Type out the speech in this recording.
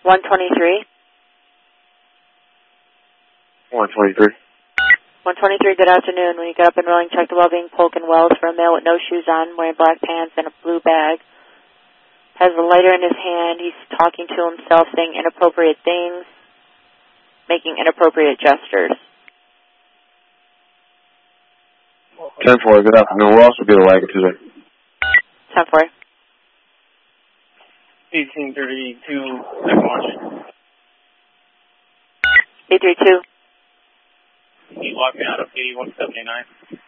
123. 123. 123, good afternoon. When you get up and rolling, check the well-being Polk and Wells for a male with no shoes on, wearing black pants and a blue bag. Has a lighter in his hand. He's talking to himself, saying inappropriate things, making inappropriate gestures. 10-4, good afternoon. We'll also get a wagon today. 10-4. 1832, second watch. 832. He's walking out of 8179.